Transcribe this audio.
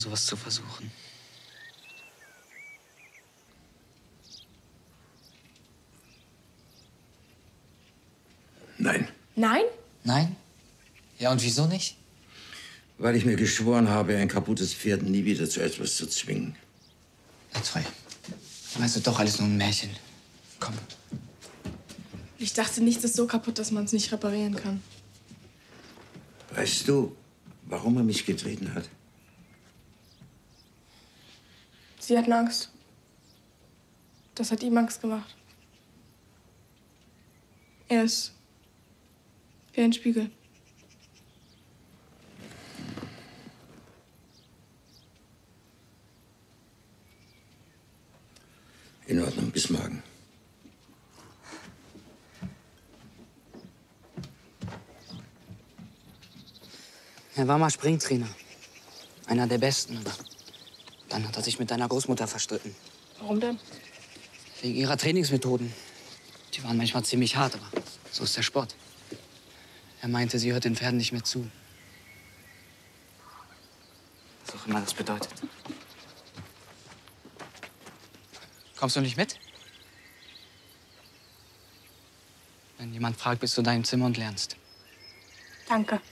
sowas zu versuchen. Nein. Nein? Nein? Ja, und wieso nicht? Weil ich mir geschworen habe, ein kaputtes Pferd nie wieder zu etwas zu zwingen. Na toll. Weißt du, doch alles nur ein Märchen. Komm. Ich dachte, nichts ist so kaputt, dass man es nicht reparieren kann. Weißt du, warum er mich getreten hat? Sie hatten Angst. Das hat ihm Angst gemacht. Er ist wie ein Spiegel. In Ordnung, bis morgen. Er war mal Springtrainer. Einer der Besten, aber dann hat er sich mit deiner Großmutter verstritten. Warum denn? Wegen ihrer Trainingsmethoden. Die waren manchmal ziemlich hart, aber so ist der Sport. Er meinte, sie hört den Pferden nicht mehr zu. Was auch immer das bedeutet. Kommst du nicht mit? Wenn jemand fragt, bist du in deinem Zimmer und lernst. Danke.